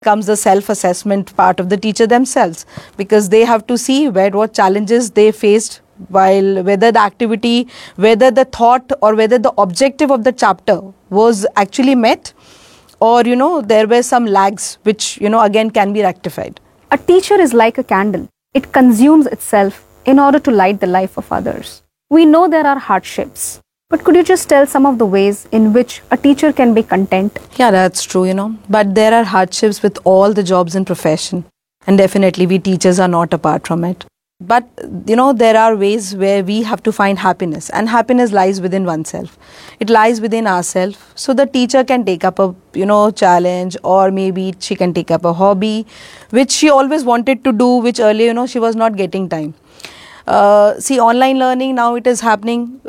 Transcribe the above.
comes the self-assessment part of the teacher themselves, because they have to see what challenges they faced while, whether the activity, whether the thought or whether the objective of the chapter was actually met, or there were some lags which again can be rectified. A teacher is like a candle. It consumes itself in order to light the life of others. We know there are hardships, but could you just tell some of the ways in which a teacher can be content? Yeah, that's true, but there are hardships with all the jobs and profession, and definitely we teachers are not apart from it. But there are ways where we have to find happiness, and happiness lies within oneself. It lies within ourselves. So the teacher can take up a challenge, or maybe she can take up a hobby which she always wanted to do, which earlier she was not getting time. See, online learning now, it is happening